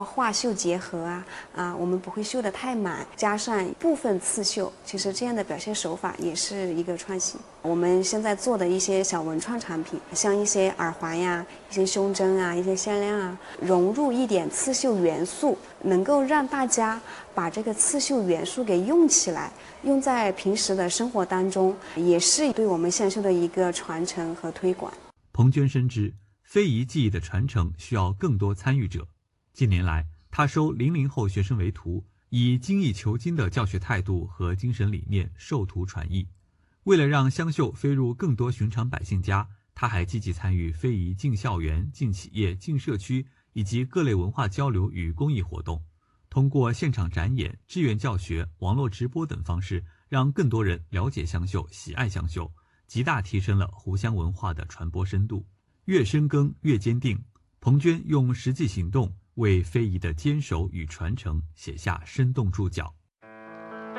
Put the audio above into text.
画绣结合我们不会绣得太满，加上部分刺绣，其实这样的表现手法也是一个创新。我们现在做的一些小文创产品，像一些耳环呀、一些胸针一些项链融入一点刺绣元素，能够让大家把这个刺绣元素给用起来，用在平时的生活当中，也是对我们橡绣的一个传承和推广。 彭娟深知，非遗技艺的传承需要更多参与者。近年来，他收00后学生为徒，以精益求精的教学态度和精神理念授徒传艺。为了让湘绣飞入更多寻常百姓家，他还积极参与非遗进校园、进企业、进社区以及各类文化交流与公益活动，通过现场展演、志愿教学、网络直播等方式，让更多人了解湘绣、喜爱湘绣，极大提升了湖湘文化的传播深度。越深耕越坚定，彭娟用实际行动为非遗的坚守与传承写下生动注脚。